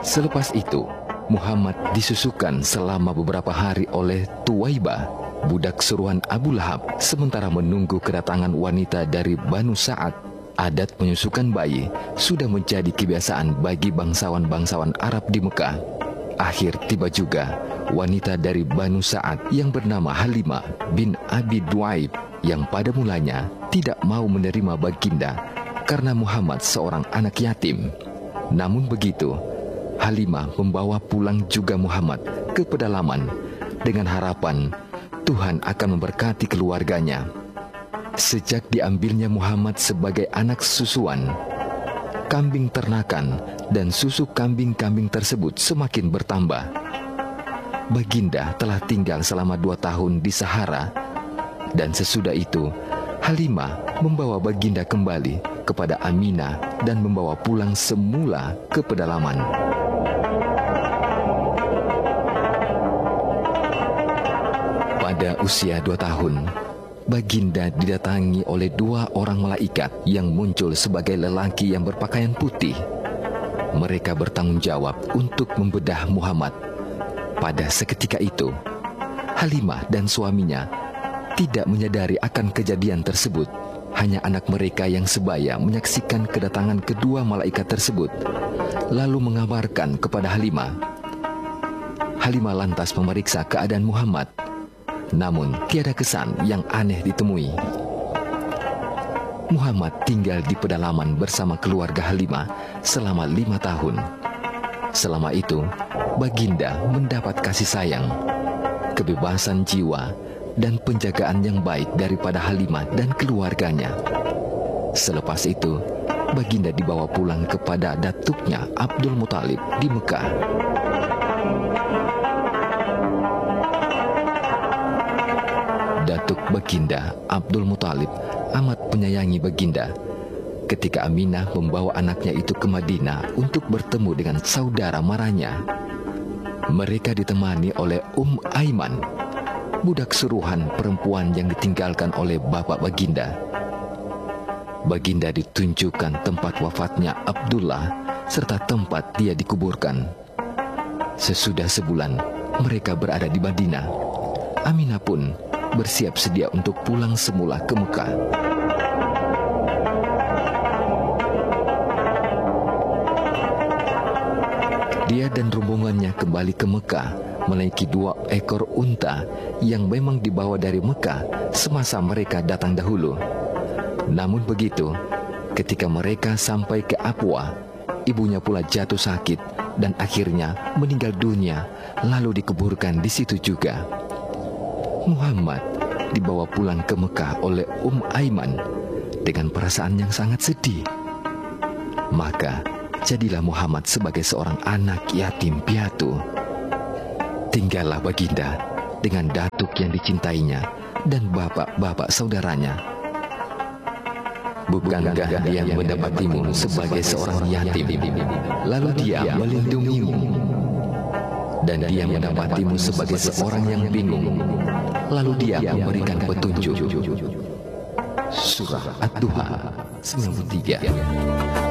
Selepas itu, Muhammad disusukan selama beberapa hari oleh Tuwaibah, budak suruhan Abu Lahab, sementara menunggu kedatangan wanita dari Banu Sa'ad. Adat menyusukan bayi sudah menjadi kebiasaan bagi bangsawan-bangsawan Arab di Mekah. Akhir tiba juga wanita dari Banu Sa'ad yang bernama Halimah bin Abi Duaib, yang pada mulanya tidak mau menerima baginda karena Muhammad seorang anak yatim. Namun begitu, Halimah membawa pulang juga Muhammad ke pedalaman dengan harapan Tuhan akan memberkati keluarganya. Sejak diambilnya Muhammad sebagai anak susuan, kambing ternakan dan susu kambing-kambing tersebut semakin bertambah. Baginda telah tinggal selama 2 tahun di Sahara, dan sesudah itu Halimah membawa baginda kembali kepada Aminah dan membawa pulang semula ke pedalaman. Pada usia 2 tahun, baginda didatangi oleh 2 orang malaikat yang muncul sebagai lelaki yang berpakaian putih. Mereka bertanggung jawab untuk membedah Muhammad. Pada seketika itu, Halimah dan suaminya tidak menyadari akan kejadian tersebut. Hanya anak mereka yang sebaya menyaksikan kedatangan kedua malaikat tersebut, lalu mengabarkan kepada Halimah. Halimah lantas memeriksa keadaan Muhammad. Namun tiada kesan yang aneh ditemui. Muhammad tinggal di pedalaman bersama keluarga Halimah selama 5 tahun. Selama itu, baginda mendapat kasih sayang, kebebasan jiwa, dan penjagaan yang baik daripada Halimah dan keluarganya. Selepas itu, baginda dibawa pulang kepada datuknya Abdul Muthalib di Mekah. Datuk baginda Abdul Muthalib amat menyayangi baginda. Ketika Aminah membawa anaknya itu ke Madinah untuk bertemu dengan saudara maranya, mereka ditemani oleh Aiman, budak suruhan perempuan yang ditinggalkan oleh bapak baginda. Baginda ditunjukkan tempat wafatnya Abdullah serta tempat dia dikuburkan. Sesudah sebulan mereka berada di Madinah. Aminah pun bersiap sedia untuk pulang semula ke Mekah. Dia dan rombongannya kembali ke Mekah menaiki 2 ekor unta yang memang dibawa dari Mekah semasa mereka datang dahulu. Namun begitu, ketika mereka sampai ke Abwa, ibunya pula jatuh sakit dan akhirnya meninggal dunia, lalu dikuburkan di situ juga. Muhammad dibawa pulang ke Mekah oleh Aiman dengan perasaan yang sangat sedih. Maka jadilah Muhammad sebagai seorang anak yatim piatu. Tinggallah baginda dengan datuk yang dicintainya dan bapak-bapak saudaranya. Bukankah dia mendapatimu sebagai seorang yatim, lalu dia melindungimu? Dan dia mendapatimu sebagai seorang yang bingung, lalu dia memberikan petunjuk. Surah Ad-Duha 93.